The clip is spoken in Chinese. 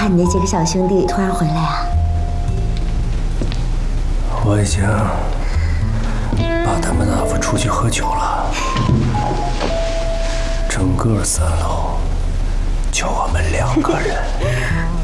怕你那几个小兄弟突然回来啊？ 我已经把他们安抚出去喝酒了，整个3楼就我们2个人。